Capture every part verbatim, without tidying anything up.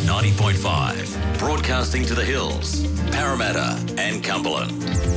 ninety point five. Broadcasting to the hills, Parramatta and Cumberland.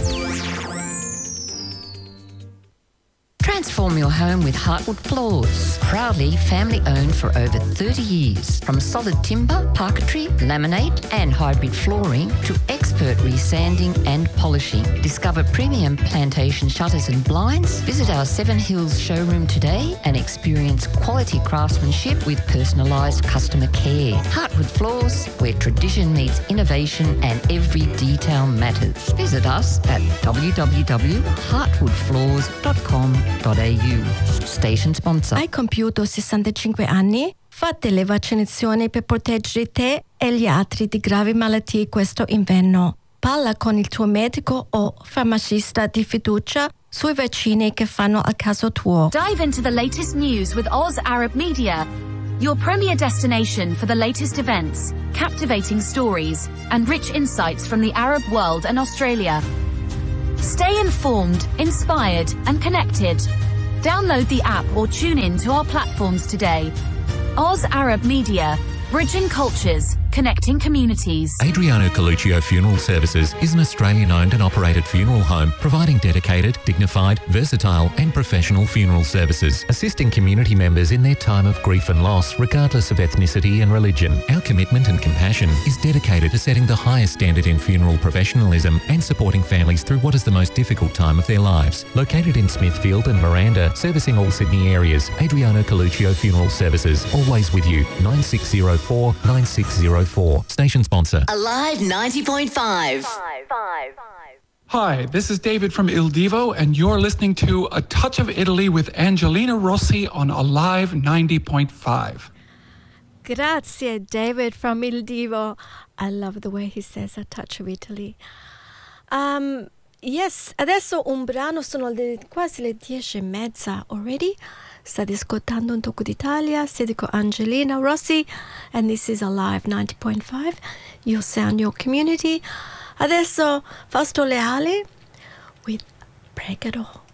Transform your home with Heartwood Floors. Proudly family-owned for over thirty years. From solid timber, parquetry, laminate and hybrid flooring to expert resanding and polishing. Discover premium plantation shutters and blinds. Visit our Seven Hills showroom today and experience quality craftsmanship with personalised customer care. Heartwood Floors, where tradition meets innovation and every detail matters. Visit us at w w w dot heartwood floors dot com dot a u. Station sponsor. Hai compiuto sessantacinque anni? Fate le vaccinazioni per proteggere te e gli altri di gravi malattie questo inverno. Parla con il tuo medico o farmacista di fiducia sui vaccini che fanno al caso tuo. Dive into the latest news with Oz Arab Media, your premier destination for the latest events, captivating stories, and rich insights from the Arab world and Australia. Stay informed, inspired, and connected. Download the app or tune in to our platforms today. Oz Arab Media, bridging cultures, connecting communities. Adriano Coluccio Funeral Services is an Australian-owned and operated funeral home providing dedicated, dignified, versatile and professional funeral services, assisting community members in their time of grief and loss regardless of ethnicity and religion. Our commitment and compassion is dedicated to setting the highest standard in funeral professionalism and supporting families through what is the most difficult time of their lives. Located in Smithfield and Miranda, servicing all Sydney areas, Adriano Coluccio Funeral Services, always with you. nine six zero four nine six zero four. Station sponsor. Alive ninety point five. Hi, this is David from Il Divo, and you're listening to A Touch of Italy with Angelina Rossi on Alive ninety point five. Grazie, David from Il Divo. I love the way he says A Touch of Italy. Um, yes, adesso un brano, sono le, quasi le dieci e mezza already. State ascoltando Un Tocco d'Italia, siete con Angelina Rossi, and this is Alive ninety point five, your sound, your community. Adesso Fausto Leali with Break It All.